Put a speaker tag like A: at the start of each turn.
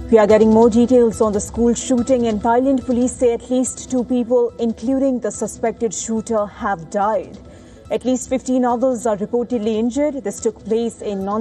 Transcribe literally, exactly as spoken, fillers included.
A: We are getting more details on the school shooting in Thailand. Police say at least two people, including the suspected shooter, have died. At least fifteen others are reportedly injured. This took place in non